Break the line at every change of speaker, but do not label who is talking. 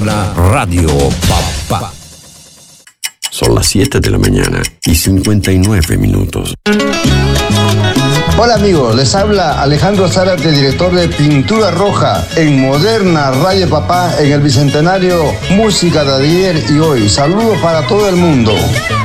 La Radio Papá.
Son las 7 de la mañana y 59 minutos.
Hola amigos, les habla Alejandro Zárate, director de Pintura Roja en Moderna Radio Papá en el Bicentenario Música de ayer y hoy. Saludos para todo el mundo.